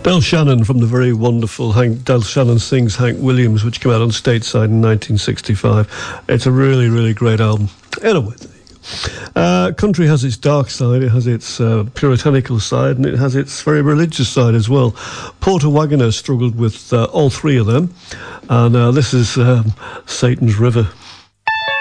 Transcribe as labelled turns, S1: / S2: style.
S1: Del Shannon from the very wonderful Del Shannon Sings Hank Williams, which came out on Stateside in 1965. It's a really, really great album. Anyway, country has its dark side, it has its puritanical side, and it has its very religious side as well. Porter Wagoner struggled with all three of them, and this is Satan's River.